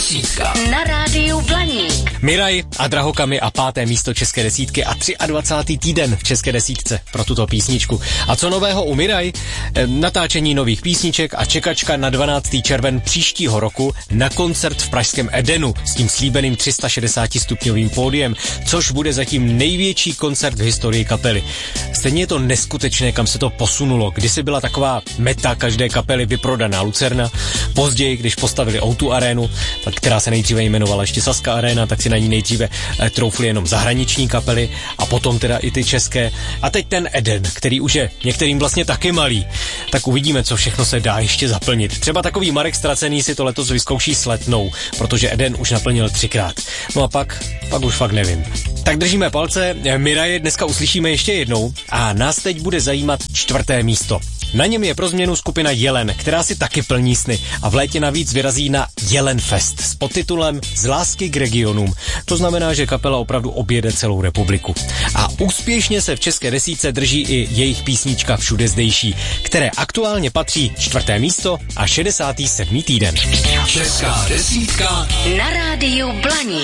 desítka na rádiu Blaník. Miraj a Drahokamy a 5. místo české desítky a 23. týden v české desítce pro tuto písničku. A co nového u Miraj? Natáčení nových písniček a čekačka na 12. červen příštího roku na koncert v pražském Edenu s tím slíbeným 360 stupňovým pódiem, což bude zatím největší koncert v historii kapely. Stejně je to neskutečné, kam se to posunulo. Kdysi byla taková meta každé kapely vyprodaná Lucerna. Později, když postavili O2 arénu, která se nejdříve jmenovala ještě Sazka Arena, tak si na ní nejdříve troufli jenom zahraniční kapely a potom teda i ty české. A teď ten Eden, který už je některým vlastně taky malý. Tak uvidíme, co všechno se dá ještě zaplnit. Třeba takový Marek Stracený si to letos vyzkouší s Letnou, protože Eden už naplnil 3krát. No a pak už fakt nevím. Tak držíme palce, Miraje dneska uslyšíme ještě jednou a nás teď bude zajímat 4. místo. Na něm je pro změnu skupina Jelen, která si taky plní sny a v létě navíc vyrazí na Jelen Fest s podtitulem Z lásky k regionům. To znamená, že kapela opravdu objede celou republiku. A úspěšně se v české desítce drží i jejich písnička Všude zdejší, které aktuálně patří 4. místo a 67. týden. Česká desítka Na rádiu Blaník.